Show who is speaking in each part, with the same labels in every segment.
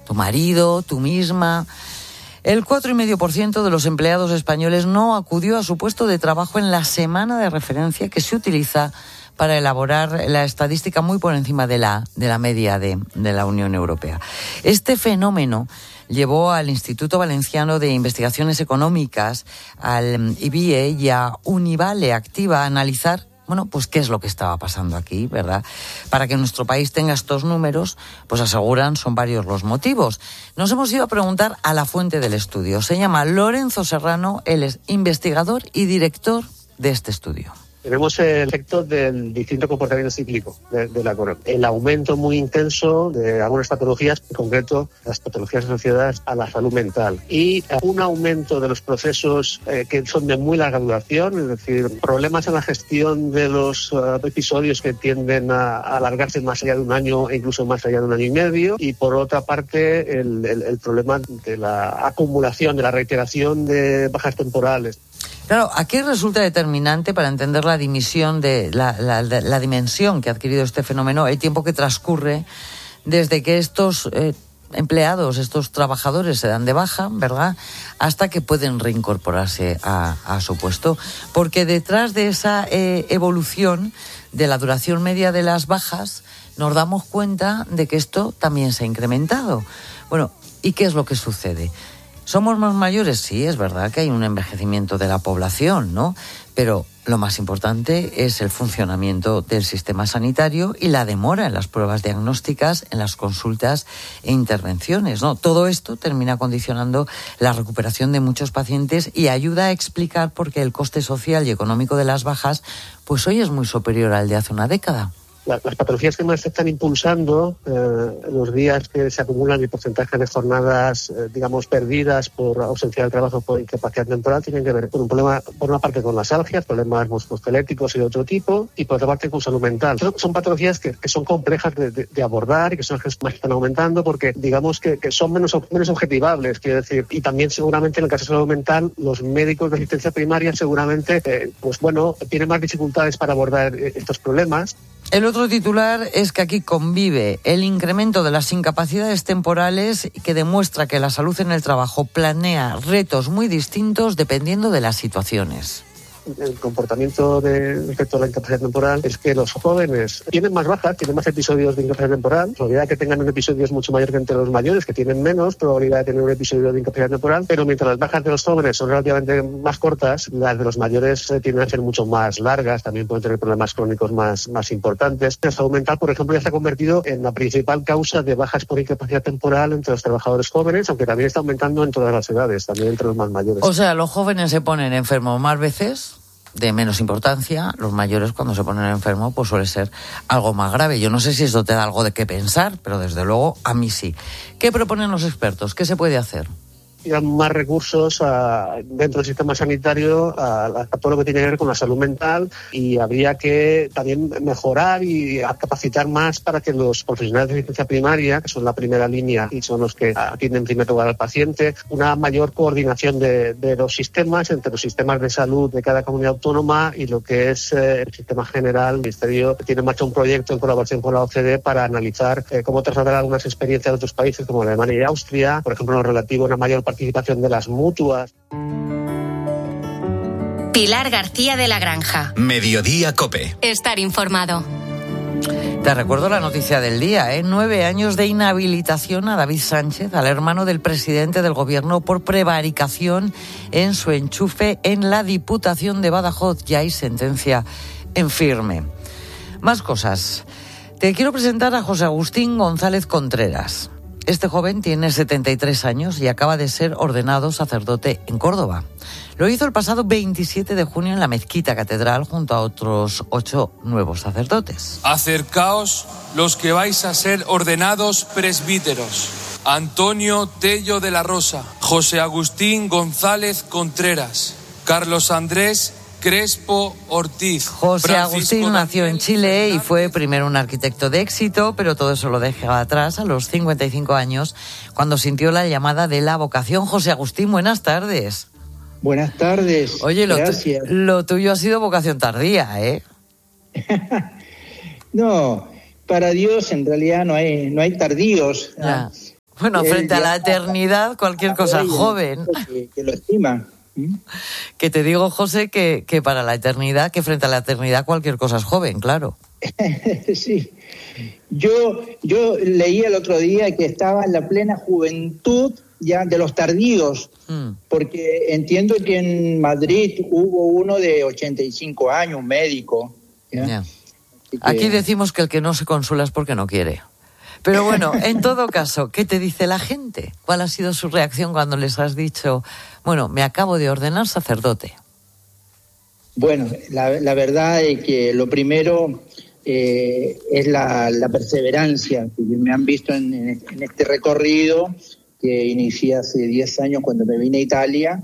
Speaker 1: tu marido, tú misma. El 4,5% de los empleados españoles no acudió a su puesto de trabajo en la semana de referencia que se utiliza para elaborar la estadística muy por encima de la media de la Unión Europea. Este fenómeno llevó al Instituto Valenciano de Investigaciones Económicas, al IBIE y a Univale Activa a analizar pues qué es lo que estaba pasando aquí, ¿verdad? Para que nuestro país tenga estos números, pues aseguran son varios los motivos. Nos hemos ido a preguntar a la fuente del estudio. Se llama Lorenzo Serrano, él es investigador y director de este estudio.
Speaker 2: Tenemos el efecto del distinto comportamiento cíclico de la economía. El aumento muy intenso de algunas patologías, en concreto las patologías asociadas a la salud mental. Y un aumento de los procesos que son de muy larga duración, es decir, problemas en la gestión de los episodios que tienden a alargarse más allá de un año e incluso más allá de un año y medio. Y por otra parte, el problema de la acumulación, de la reiteración de bajas temporales.
Speaker 1: Claro, aquí resulta determinante para entender la dimensión que ha adquirido este fenómeno, el tiempo que transcurre desde que estos empleados, estos trabajadores se dan de baja, ¿verdad?, hasta que pueden reincorporarse a su puesto. Porque detrás de esa evolución de la duración media de las bajas, nos damos cuenta de que esto también se ha incrementado. Bueno, ¿y qué es lo que sucede? ¿Somos más mayores? Sí, es verdad que hay un envejecimiento de la población, ¿no? Pero lo más importante es el funcionamiento del sistema sanitario y la demora en las pruebas diagnósticas, en las consultas e intervenciones, ¿no? Todo esto termina condicionando la recuperación de muchos pacientes y ayuda a explicar por qué el coste social y económico de las bajas, pues hoy es muy superior al de hace una década.
Speaker 2: Las patologías que más se están impulsando, los días que se acumulan y porcentaje de jornadas, perdidas por ausencia del trabajo por incapacidad temporal, tienen que ver con un problema, por una parte, con las algias, problemas musculoesqueléticos y de otro tipo, y por otra parte con salud mental. Son patologías que son complejas de abordar y que son las que más están aumentando porque, que son menos objetivables, quiero decir, y también seguramente en el caso de salud mental, los médicos de asistencia primaria seguramente, tienen más dificultades para abordar estos problemas.
Speaker 1: El otro titular es que aquí convive el incremento de las incapacidades temporales que demuestra que la salud en el trabajo planea retos muy distintos dependiendo de las situaciones.
Speaker 2: El comportamiento respecto a la incapacidad temporal es que los jóvenes tienen más bajas, tienen más episodios de incapacidad temporal. La probabilidad de que tengan un episodio es mucho mayor que entre los mayores, que tienen menos probabilidad de tener un episodio de incapacidad temporal, pero mientras las bajas de los jóvenes son relativamente más cortas, las de los mayores tienden a ser mucho más largas, también pueden tener problemas crónicos más importantes. La salud mental, por ejemplo, ya se ha convertido en la principal causa de bajas por incapacidad temporal entre los trabajadores jóvenes, aunque también está aumentando en todas las edades, también entre los más mayores.
Speaker 1: O sea, los jóvenes se ponen enfermos más veces, de menos importancia. Los mayores, cuando se ponen enfermos, pues suele ser algo más grave. Yo no sé si esto te da algo de qué pensar, pero desde luego a mí sí. ¿Qué proponen los expertos? ¿Qué se puede hacer?
Speaker 2: Más recursos dentro del sistema sanitario a todo lo que tiene que ver con la salud mental, y habría que también mejorar y capacitar más para que los profesionales de asistencia primaria, que son la primera línea y son los que atienden en primer lugar al paciente, una mayor coordinación de los sistemas, entre los sistemas de salud de cada comunidad autónoma y lo que es el sistema general. El Ministerio tiene en marcha un proyecto en colaboración con la OCDE para analizar cómo trasladar algunas experiencias de otros países como Alemania y Austria, por ejemplo, en lo relativo a una mayor participación de las mutuas.
Speaker 3: Pilar García de la Granja.
Speaker 4: Mediodía COPE.
Speaker 3: Estar informado.
Speaker 1: Te recuerdo la noticia del día, 9 años de inhabilitación a David Sánchez, al hermano del presidente del gobierno, por prevaricación en su enchufe en la Diputación de Badajoz. Ya hay sentencia en firme. Más cosas. Te quiero presentar a José Agustín González Contreras. Este joven tiene 73 años y acaba de ser ordenado sacerdote en Córdoba. Lo hizo el pasado 27 de junio en la Mezquita Catedral junto a otros 8 nuevos sacerdotes.
Speaker 5: Acercaos los que vais a ser ordenados presbíteros. Antonio Tello de la Rosa, José Agustín González Contreras, Carlos Andrés Crespo Ortiz.
Speaker 1: José Agustín nació en Chile y fue primero un arquitecto de éxito, pero todo eso lo dejó atrás a los 55 años, cuando sintió la llamada de la vocación. José Agustín, buenas tardes.
Speaker 6: Buenas tardes.
Speaker 1: Oye,
Speaker 6: gracias.
Speaker 1: Lo tuyo ha sido vocación tardía, ¿eh?
Speaker 6: No, para Dios en realidad no hay tardíos.
Speaker 1: Bueno, frente a la eternidad, cualquier cosa joven.
Speaker 6: Que lo estima.
Speaker 1: Que te digo, José, que para la eternidad, que frente a la eternidad cualquier cosa es joven, claro.
Speaker 6: Sí. Yo leí el otro día que estaba en la plena juventud ya de los tardíos, porque entiendo que en Madrid hubo uno de 85 años, un médico.
Speaker 1: ¿ya? Aquí decimos que el que no se consuela es porque no quiere. Pero bueno, en todo caso, ¿qué te dice la gente? ¿Cuál ha sido su reacción cuando les has dicho, bueno, me acabo de ordenar sacerdote?
Speaker 6: Bueno, la verdad es que lo primero es la perseverancia que me han visto en este recorrido que inicié hace 10 años cuando me vine a Italia.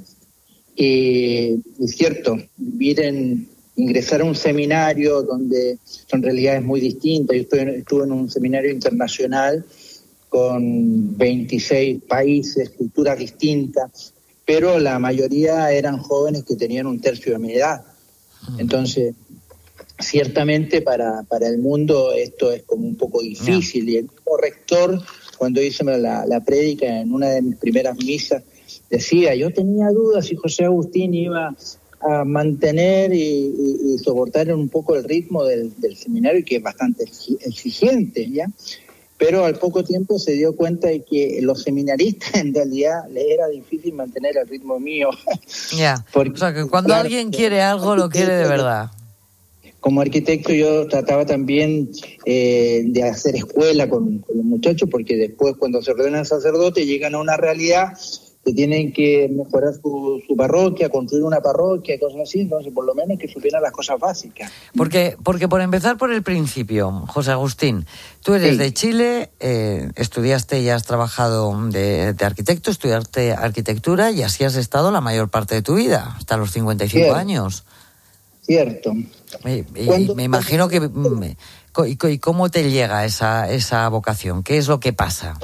Speaker 6: Es cierto, ingresar a un seminario donde son realidades muy distintas. Yo estuve en un seminario internacional con 26 países, culturas distintas, pero la mayoría eran jóvenes que tenían un tercio de mi edad. Entonces, ciertamente para el mundo esto es como un poco difícil. Y el mismo rector, cuando hice la prédica en una de mis primeras misas, decía, yo tenía dudas si José Agustín iba a mantener y soportar un poco el ritmo del seminario, que es bastante exigente, ¿ya? Pero al poco tiempo se dio cuenta de que los seminaristas en realidad les era difícil mantener el ritmo mío.
Speaker 1: Ya, o sea que cuando alguien quiere algo, lo quiere de verdad.
Speaker 6: Como arquitecto yo trataba también de hacer escuela con los muchachos, porque después cuando se ordenan sacerdotes llegan a una realidad que tienen que mejorar su parroquia, construir una parroquia, cosas así, entonces por lo menos que supieran las cosas básicas.
Speaker 1: Porque por empezar por el principio, José Agustín, tú eres de Chile, estudiaste y has trabajado de arquitecto, estudiaste arquitectura y así has estado la mayor parte de tu vida, hasta los 55 años.
Speaker 6: Cierto.
Speaker 1: Y me imagino que... ¿Y cómo te llega esa vocación? ¿Qué es lo que pasa?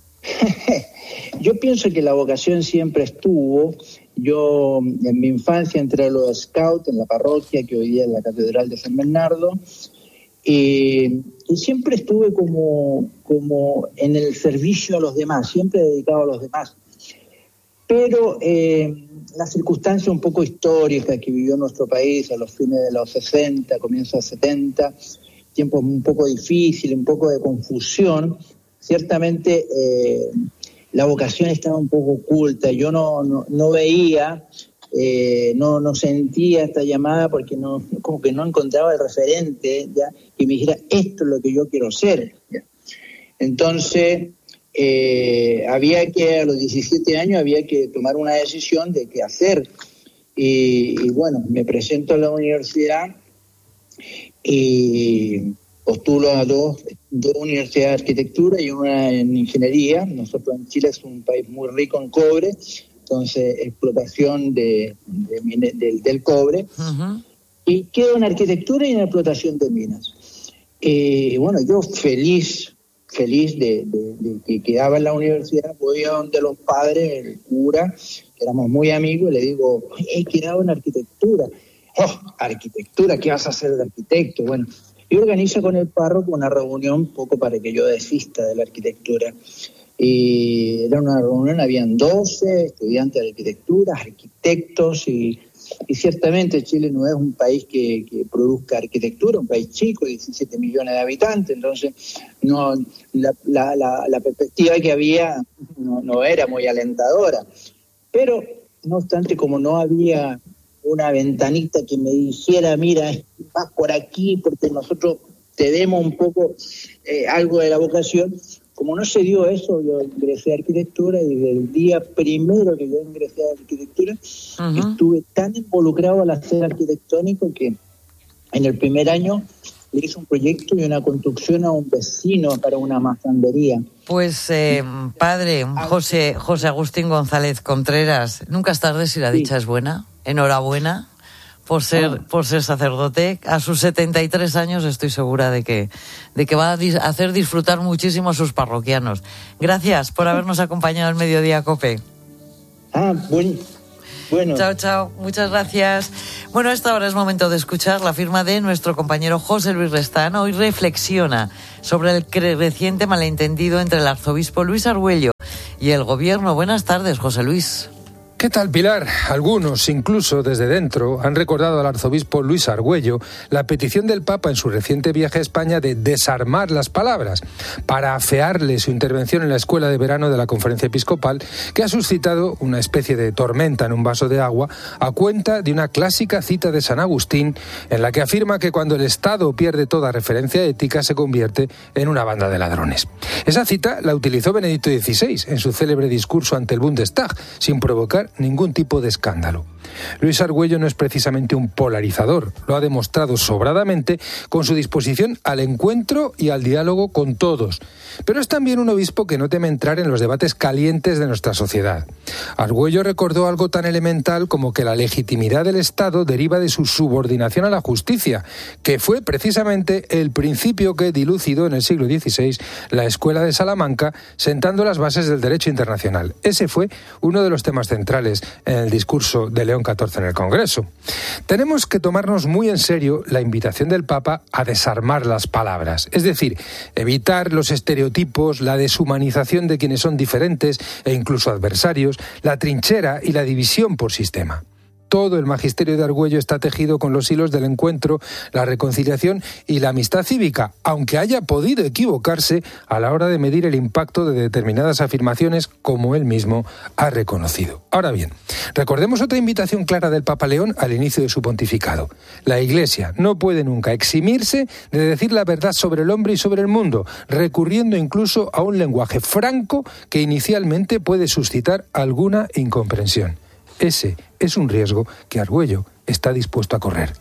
Speaker 6: Yo pienso que la vocación siempre estuvo. Yo en mi infancia entré a los scouts en la parroquia, que hoy día es la Catedral de San Bernardo, y siempre estuve como en el servicio a los demás, siempre dedicado a los demás. Pero las circunstancias un poco históricas que vivió nuestro país a los fines de los 60, comienzos de los 70, tiempos un poco difíciles, un poco de confusión, ciertamente la vocación estaba un poco oculta. Yo no veía, no sentía esta llamada porque como que no encontraba el referente, ¿ya? Que me dijera, esto es lo que yo quiero ser, ¿ya? Entonces, había que, a los 17 años, había que tomar una decisión de qué hacer. Y bueno, me presento a la universidad y postulo a dos universidades de arquitectura y una en ingeniería. Nosotros en Chile es un país muy rico en cobre, entonces explotación del cobre. Uh-huh. Y quedo en arquitectura y en explotación de minas. Bueno, yo feliz de que quedaba en la universidad, voy a donde los padres, el cura, que éramos muy amigos, y le digo, he quedado en arquitectura. ¡Oh, arquitectura! ¿Qué vas a hacer de arquitecto? Bueno, y organizo con el párroco una reunión un poco para que yo desista de la arquitectura. Y era una reunión, habían 12 estudiantes de arquitectura, arquitectos, y ciertamente Chile no es un país que produzca arquitectura, un país chico, 17 millones de habitantes, entonces no la perspectiva que había no era muy alentadora. Pero, no obstante, como no había una ventanita que me dijera, mira, vas por aquí porque nosotros te demos un poco algo de la vocación, como no se dio eso, yo ingresé a arquitectura y desde el día primero que yo ingresé a arquitectura, uh-huh, estuve tan involucrado al hacer arquitectónico que en el primer año le hice un proyecto y una construcción a un vecino para una mazandería.
Speaker 1: Pues, padre, José Agustín González Contreras, nunca es tarde si la dicha es buena. Enhorabuena por ser sacerdote. A sus 73 años estoy segura de que va a hacer disfrutar muchísimo a sus parroquianos. Gracias por habernos acompañado al Mediodía COPE.
Speaker 6: Bueno. Bueno.
Speaker 1: Chao, chao. Muchas gracias. Bueno, a esta hora es momento de escuchar la firma de nuestro compañero José Luis Restán. Hoy reflexiona sobre el reciente malentendido entre el arzobispo Luis Argüello y el gobierno. Buenas tardes, José Luis.
Speaker 4: ¿Qué tal, Pilar? Algunos, incluso desde dentro, han recordado al arzobispo Luis Argüello la petición del Papa en su reciente viaje a España de desarmar las palabras para afearle su intervención en la escuela de verano de la Conferencia Episcopal, que ha suscitado una especie de tormenta en un vaso de agua a cuenta de una clásica cita de San Agustín en la que afirma que cuando el Estado pierde toda referencia ética se convierte en una banda de ladrones. Esa cita la utilizó Benedicto XVI en su célebre discurso ante el Bundestag, sin provocar ningún tipo de escándalo. Luis Argüello no es precisamente un polarizador, lo ha demostrado sobradamente con su disposición al encuentro y al diálogo con todos. Pero es también un obispo que no teme entrar en los debates calientes de nuestra sociedad. Argüello recordó algo tan elemental como que la legitimidad del Estado deriva de su subordinación a la justicia, que fue precisamente el principio que dilucidó en el siglo XVI la Escuela de Salamanca, sentando las bases del derecho internacional. Ese fue uno de los temas centrales en el discurso de León XIV en el Congreso. Tenemos que tomarnos muy en serio la invitación del Papa a desarmar las palabras, es decir, evitar los estereotipos, la deshumanización de quienes son diferentes e incluso adversarios, la trinchera y la división por sistema. Todo el magisterio de Argüello está tejido con los hilos del encuentro, la reconciliación y la amistad cívica, aunque haya podido equivocarse a la hora de medir el impacto de determinadas afirmaciones, como él mismo ha reconocido. Ahora bien, recordemos otra invitación clara del Papa León al inicio de su pontificado. La Iglesia no puede nunca eximirse de decir la verdad sobre el hombre y sobre el mundo, recurriendo incluso a un lenguaje franco que inicialmente puede suscitar alguna incomprensión. Ese es un riesgo que Argüello está dispuesto a correr.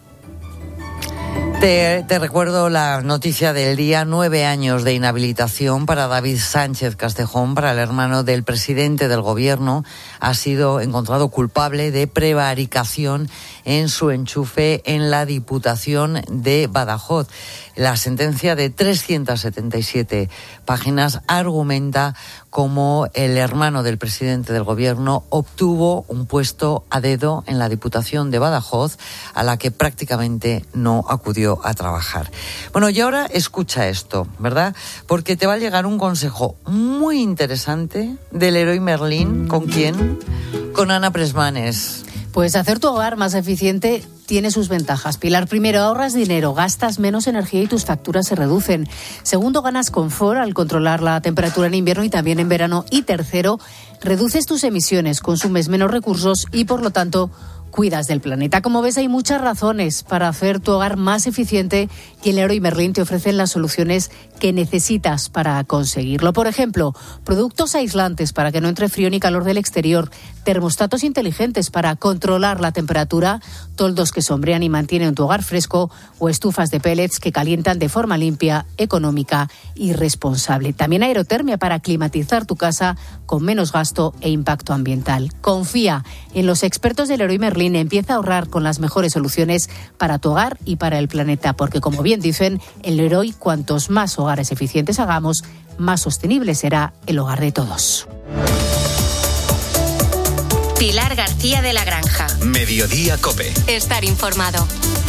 Speaker 1: Te recuerdo la noticia del día: 9 años de inhabilitación para David Sánchez Castejón, para el hermano del presidente del gobierno. Ha sido encontrado culpable de prevaricación en su enchufe en la Diputación de Badajoz. La sentencia de 377 páginas argumenta cómo el hermano del presidente del gobierno obtuvo un puesto a dedo en la Diputación de Badajoz, a la que prácticamente no acudió a trabajar. Bueno, y ahora escucha esto, ¿verdad? Porque te va a llegar un consejo muy interesante del Leroy Merlin. ¿Con quién? Con Ana Presmanes.
Speaker 7: Pues hacer tu hogar más eficiente tiene sus ventajas. Pilar, primero, ahorras dinero, gastas menos energía y tus facturas se reducen. Segundo, ganas confort al controlar la temperatura en invierno y también en verano. Y tercero, reduces tus emisiones, consumes menos recursos y, por lo tanto, cuidas del planeta. Como ves, hay muchas razones para hacer tu hogar más eficiente y el Leroy Merlin te ofrecen las soluciones que necesitas para conseguirlo. Por ejemplo, productos aislantes para que no entre frío ni calor del exterior, termostatos inteligentes para controlar la temperatura, toldos que sombrean y mantienen tu hogar fresco o estufas de pellets que calientan de forma limpia, económica y responsable. También aerotermia para climatizar tu casa con menos gasto e impacto ambiental. Confía en los expertos del Leroy Merlin. Empieza a ahorrar con las mejores soluciones para tu hogar y para el planeta, porque como bien dicen, en Leroy, cuantos más hogares eficientes hagamos, más sostenible será el hogar de todos.
Speaker 3: Pilar García de la Granja.
Speaker 8: Mediodía COPE.
Speaker 3: Estar informado.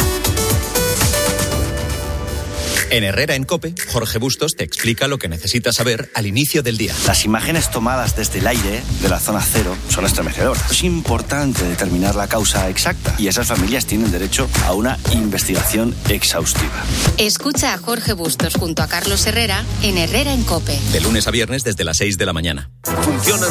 Speaker 8: En Herrera en COPE, Jorge Bustos te explica lo que necesitas saber al inicio del día.
Speaker 9: Las imágenes tomadas desde el aire de la zona cero son estremecedoras. Es importante determinar la causa exacta y esas familias tienen derecho a una investigación exhaustiva.
Speaker 3: Escucha a Jorge Bustos junto a Carlos Herrera en Herrera en COPE.
Speaker 8: De lunes a viernes desde las 6 de la mañana.
Speaker 9: Funciona.